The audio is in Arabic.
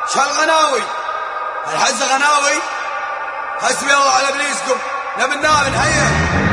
شالغناوي الحز غناوي. حسبي الله على ابليسكم. نبي النابن هيا.